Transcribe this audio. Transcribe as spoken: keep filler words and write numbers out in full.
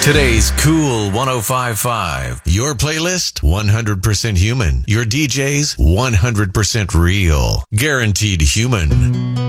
Today's Cool one oh five point five. Your playlist, one hundred percent human. Your D Js, one hundred percent real. Guaranteed human.